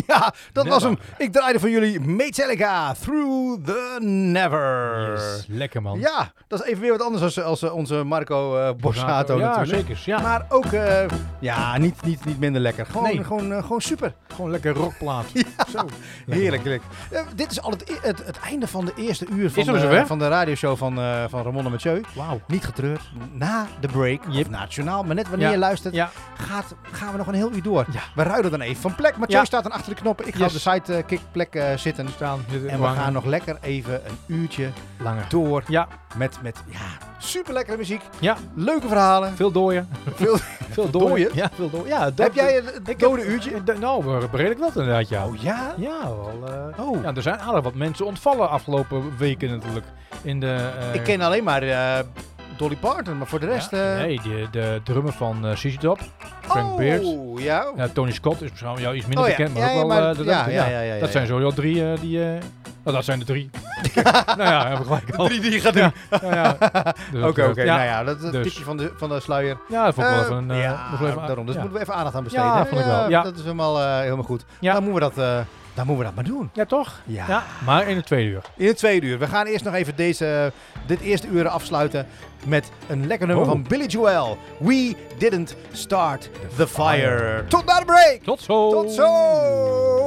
Ja, dat was hem. Ik draaide voor jullie Metallica, Through the Never. Yes, lekker man. Ja, dat is even weer wat anders als onze Marco Borsato natuurlijk. Zeker. Ja. Maar ook, niet minder lekker. Gewoon super. Gewoon lekker rockplaat. Ja. Zo. Heerlijk. Dit is al het einde van de eerste uur van de radioshow van Ramon en Mathieu. Wauw. Niet getreurd. Na de break, of na het journaal, maar net wanneer je luistert, gaan we nog een heel uur door. Ja. We ruilen dan even van plek. Mathieu staat dan achter de knoppen. Ik ga op de sidekick plek zitten. En we gaan nog lekker even een uurtje langer door met super lekkere muziek. Ja. Leuke verhalen. Veel dooien. Veel dooien? Ja, veel dooien. Ja, heb jij een dode uurtje? Redelijk wat inderdaad, ja. Oh ja? Ja, wel. Ja, er zijn aardig wat mensen ontvallen afgelopen weken natuurlijk. Ik ken alleen maar Dolly Parton, maar voor de rest... Nee, de drummer van ZZ Top, Frank Beard. Ja. Tony Scott is misschien iets minder bekend, maar ook wel... Dat zijn sowieso 3 die... dat zijn de 3. Nou ja, hebben we gelijk al. 3 die je gaat doen. Oké. Ja. Nou ja, dat is het tipje van de sluier. Ja, dat vond ik wel even... daarom. Dus moeten we even aandacht aan besteden. Ja, vond ik wel. Ja. Dat is helemaal goed. Ja. Dan moeten we dat maar doen. Ja, toch? Ja. Maar in het tweede uur. In het tweede uur. We gaan eerst nog even dit eerste uur afsluiten met een lekker nummer van Billy Joel. We didn't start the fire. Tot na de break. Tot zo. Tot zo.